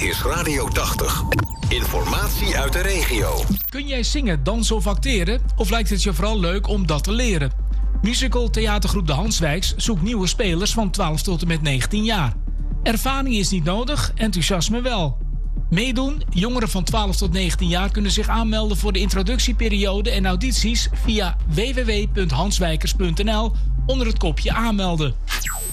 is Radio 80. Informatie uit de regio. Kun jij zingen, dansen of acteren? Of lijkt het je vooral leuk om dat te leren? Musical theatergroep De Hanswijks zoekt nieuwe spelers van 12 tot en met 19 jaar. Ervaring is niet nodig, enthousiasme wel. Meedoen? Jongeren van 12 tot 19 jaar kunnen zich aanmelden voor de introductieperiode en audities via www.hanswijkers.nl onder het kopje aanmelden.